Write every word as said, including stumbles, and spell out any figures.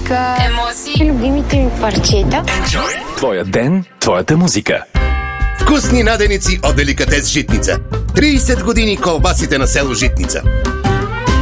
музика, емоции, любимите ми парчета. Твоя ден, твоята музика. Вкусни наденици от Деликатес Житница. трийсет години колбасите на село Житница.